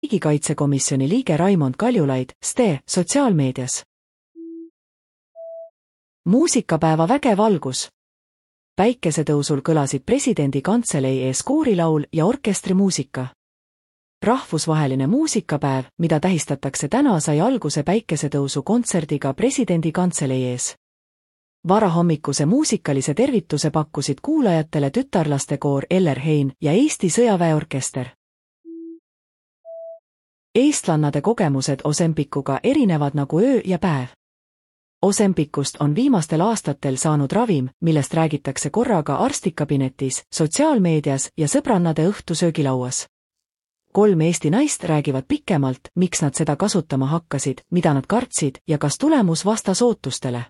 Riigikaitsekomisjoni liige Raimond Kaljulaid, STE, sotsiaalmeedias. Muusikapäeva vägev algus. Päikesetõusul kõlasid presidendi kantselei ees koorilaul ja orkestrimuusika. Rahvusvaheline muusikapäev, mida tähistatakse täna, sai alguse päikesetõusu kontserdiga presidendi kantselei ees. Varahommikuse muusikalise tervituse pakkusid kuulajatele tütarlastekoor Ellerhein ja Eesti sõjaväeorkester. Eestlannade kogemused Ozempikuga erinevad nagu öö ja päev. Ozempikust on viimastel aastatel saanud ravim, millest räägitakse korraga arstikabinetis, sotsiaalmeedias ja sõbrannade õhtusöögilauas. 3 Eesti naist räägivad pikemalt, miks nad seda kasutama hakkasid, mida nad kartsid ja kas tulemus vastas ootustele.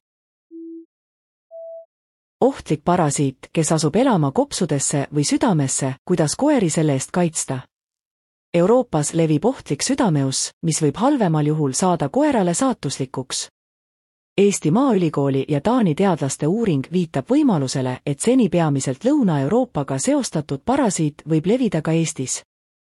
Ohtlik parasiit, kes asub elama kopsudesse või südamesse, kuidas koeri selle eest kaitsta. Euroopas levib ohtlik südameus, mis võib halvemal juhul saada koerale saatuslikuks. Eesti Maaülikooli ja Taani teadlaste uuring viitab võimalusele, et seni peamiselt Lõuna-Euroopaga seostatud parasiit võib levida ka Eestis.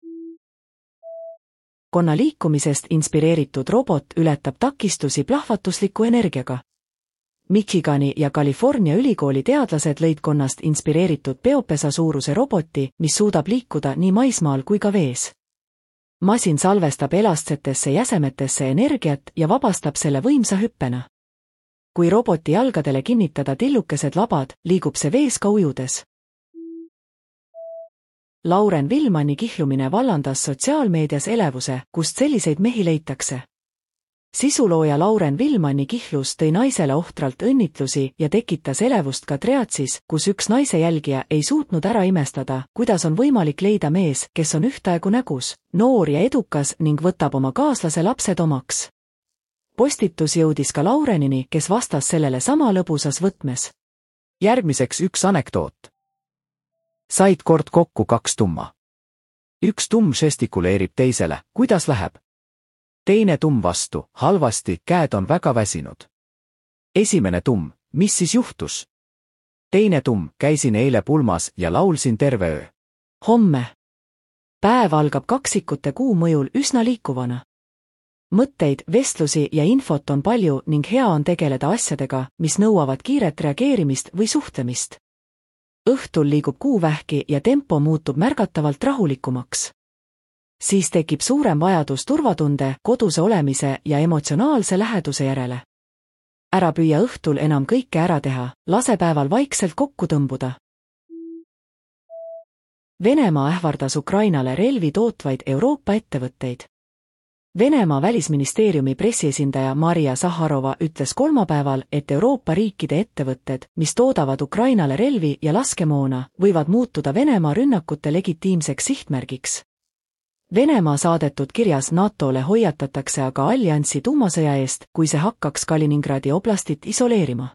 Konna liikumisest inspireeritud robot ületab takistusi plahvatusliku energiaga. Michigani ja California ülikooli teadlased lõid konnast inspireeritud peopesa suuruse roboti, mis suudab liikuda nii maismaal kui ka vees. Masin salvestab elastsetesse jäsemetesse energiat ja vabastab selle võimsa hüppena. Kui roboti jalgadele kinnitada tillukesed labad, liigub see vees ka ujudes. Lauren Villmanni kihlumine vallandas sotsiaalmeedias elevuse, kust selliseid mehi leitakse. Sisulooja Lauren Villmanni kihlus tõi naisele ohtralt õnnitlusi ja tekitas elevust ka Triatsis, kus üks naise jälgija ei suutnud ära imestada, kuidas on võimalik leida mees, kes on ühtaegu nägus, noor ja edukas ning võtab oma kaaslase lapsed omaks. Postitus jõudis ka Laurenini, kes vastas sellele sama lõbusas võtmes. Järgmiseks üks anekdoot. Said kord kokku 2 tumma. Üks tumm žestikuleerib teisele, kuidas läheb? Teine tumm vastu, halvasti, käed on väga väsinud. Esimene tumm, mis siis juhtus? Teine tumm, käisin eile pulmas ja laulsin terve öö. Homme. Päev algab kaksikute kuu mõjul üsna liikuvana. Mõtteid, vestlusi ja infot on palju ning hea on tegeleda asjadega, mis nõuavad kiiret reageerimist või suhtlemist. Õhtul liigub kuuvähki ja tempo muutub märgatavalt rahulikumaks. Siis tekib suurem vajadus turvatunde, koduse olemise ja emotsionaalse läheduse järele. Ära püüa õhtul enam kõike ära teha, lase päeval vaikselt kokku tõmbuda. Venemaa ähvardas Ukrainale relvi tootvaid Euroopa ettevõtteid. Venemaa välisministeeriumi pressiesindaja Maria Zaharova ütles kolmapäeval, et Euroopa riikide ettevõtted, mis toodavad Ukrainale relvi ja laskemoona, võivad muutuda Venemaa rünnakute legitiimseks sihtmärgiks. Venemaa saadetud kirjas NATOle hoiatatakse aga alliansi tuumasõja eest, kui see hakkaks Kaliningradi oblastit isoleerima.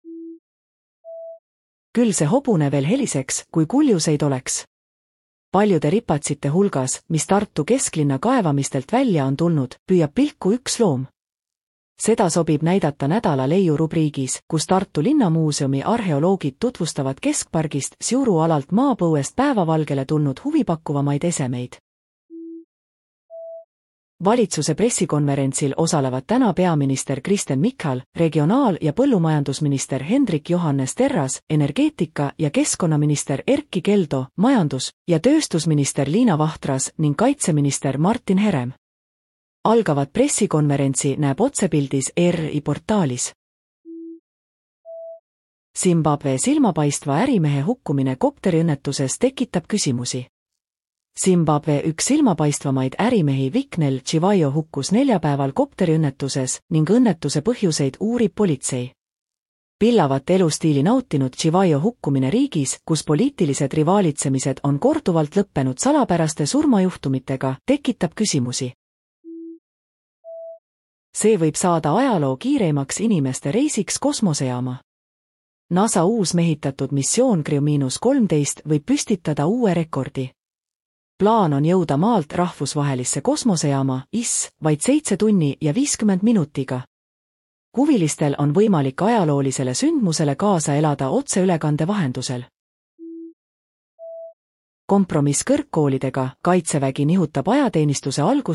Küll see hobune veel heliseks, kui kuljuseid oleks. Paljude ripatsite hulgas, mis Tartu kesklinna kaevamistelt välja on tulnud, püüab pilku üks loom. Seda sobib näidata nädala leiu rubriigis, kus Tartu linnamuuseumi arheoloogid tutvustavad keskpargist Siuru alalt maapõuest päevavalgele tulnud huvipakkuvamaid esemeid. Valitsuse pressikonverentsil osalevad täna peaminister Kristen Michal, regionaal- ja põllumajandusminister Hendrik Johannes Terras, energeetika- ja keskkonnaminister Erkki Keldo, majandus- ja tööstusminister Liina Vahtras ning kaitseminister Martin Herem. Algavat pressikonverentsi näeb otsepildis ERR-i portaalis. Zimbabwe silmapaistva ärimehe hukkumine kopteriõnnetuses tekitab küsimusi. Zimbabwe üks silmapaistvamaid ärimehi Viknel Chivayo hukkus neljapäeval kopteriõnnetuses ning õnnetuse põhjuseid uurib politsei. Pillavat elustiili nautinud Chivayo hukkumine riigis, kus poliitilised rivaalitsemised on korduvalt lõppenud salapäraste surmajuhtumitega, tekitab küsimusi. See võib saada ajaloo kiireimaks inimeste reisiks kosmosejaama. NASA uus mehitatud missioon Crew-13 võib püstitada uue rekordi. Plaan on jõuda maalt rahvusvahelisse kosmosejaama IS vaid 7 tunni ja 50 minutiga. Huvilistel on võimalik ajaloolisele sündmusele kaasa elada otseülekande vahendusel. Kompromiss kõrgkoolidega, Kaitsevägi nihutab ajateenistuse algust